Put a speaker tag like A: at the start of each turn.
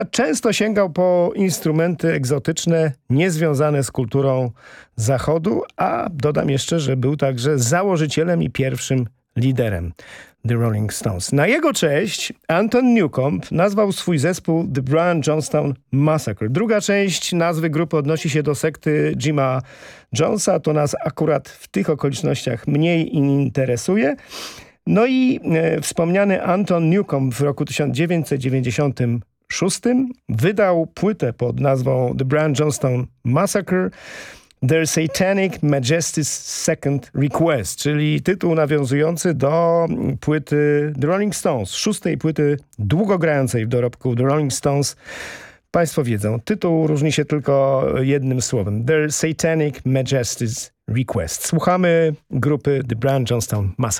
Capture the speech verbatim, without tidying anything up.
A: Często sięgał po instrumenty egzotyczne, niezwiązane z kulturą Zachodu, a dodam jeszcze, że był także założycielem i pierwszym liderem The Rolling Stones. Na jego cześć Anton Newcombe nazwał swój zespół The Brian Jonestown Massacre. Druga część nazwy grupy odnosi się do sekty Jima Jonesa. To nas akurat w tych okolicznościach mniej interesuje. No i e, wspomniany Anton Newcombe w roku tysiąc dziewięćset dziewięćdziesiątym szóstym wydał płytę pod nazwą The Brian Jonestown Massacre, Their Satanic Majesty's Second Request, czyli tytuł nawiązujący do płyty The Rolling Stones, szóstej płyty długogrającej w dorobku The Rolling Stones. Państwo wiedzą, tytuł różni się tylko jednym słowem. Their Satanic Majesty's Request. Słuchamy grupy The Brian Jonestown Massacre.